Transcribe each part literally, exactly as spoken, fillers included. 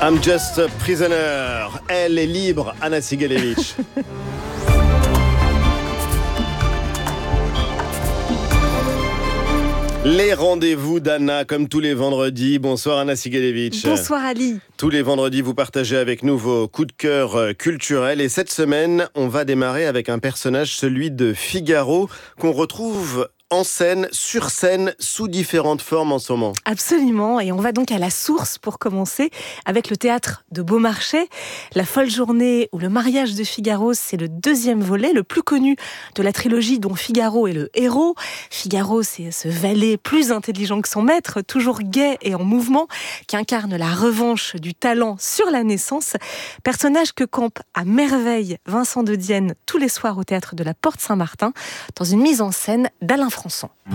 I'm just a prisoner. Elle est libre, Anna Sigalevich. Les rendez-vous d'Anna, comme tous les vendredis. Bonsoir Anna Sigalevich. Bonsoir Ali. Tous les vendredis, vous partagez avec nous vos coups de cœur culturels. Et cette semaine, on va démarrer avec un personnage, celui de Figaro, qu'on retrouve en scène, sur scène, sous différentes formes en ce moment. Absolument, et on va donc à la source pour commencer, avec le théâtre de Beaumarchais. La folle journée ou le mariage de Figaro, c'est le deuxième volet, le plus connu de la trilogie dont Figaro est le héros. Figaro, c'est ce valet plus intelligent que son maître, toujours gai et en mouvement, qui incarne la revanche du talent sur la naissance. Personnage que campe à merveille Vincent de Dienne tous les soirs au théâtre de la Porte Saint-Martin, dans une mise en scène d'Alain Françon.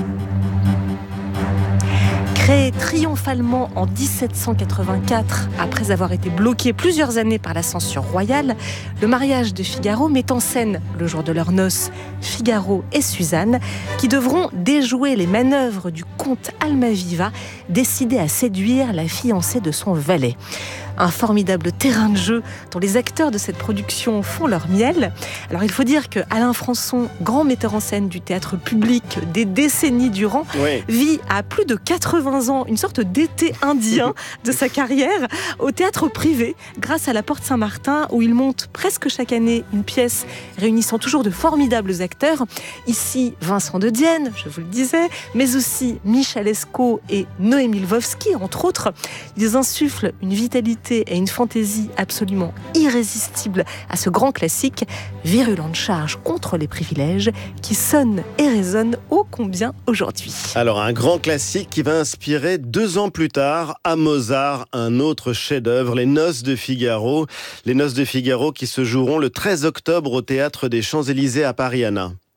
Créé triomphalement en dix-sept cent quatre-vingt-quatre, après avoir été bloqué plusieurs années par la censure royale, le mariage de Figaro met en scène, le jour de leurs noces, Figaro et Suzanne, qui devront déjouer les manœuvres du comte Almaviva, décidé à séduire la fiancée de son valet. Un formidable terrain de jeu dont les acteurs de cette production font leur miel. Alors il faut dire que Alain Françon, grand metteur en scène du théâtre public des décennies durant, oui. vit à plus de quatre-vingts ans une sorte d'été indien de sa carrière au théâtre privé, grâce à la Porte Saint-Martin, où il monte presque chaque année une pièce réunissant toujours de formidables acteurs. Ici, Vincent de Dienne, je vous le disais, mais aussi Michel Escaut et Noémie Lvovsky, entre autres. Ils insufflent une vitalité et une fantaisie absolument irrésistible à ce grand classique, virulente charge contre les privilèges, qui sonne et résonne ô combien aujourd'hui. Alors un grand classique qui va inspirer deux ans plus tard à Mozart un autre chef-d'œuvre, Les Noces de Figaro. Les Noces de Figaro qui se joueront le treize octobre au Théâtre des Champs-Élysées à Paris, Anna.